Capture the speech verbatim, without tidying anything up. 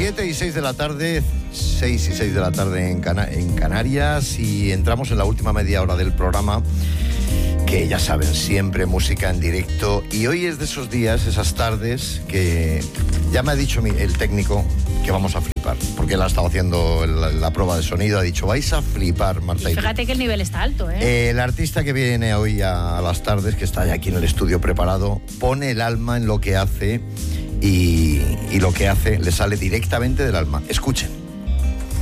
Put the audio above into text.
siete y seis de la tarde, seis y seis de la tarde en, Cana- en Canarias, y entramos en la última media hora del programa, que ya saben, siempre música en directo. Y hoy es de esos días, esas tardes, que ya me ha dicho mi, el técnico que vamos a flipar, porque él ha estado haciendo la, la prueba de sonido, ha dicho, vais a flipar, Marta. Y fíjate que el nivel está alto, ¿eh? Eh, el artista que viene hoy a, a las tardes, que está ya aquí en el estudio preparado, pone el alma en lo que hace, y, y lo que hace le sale directamente del alma. Escuchen.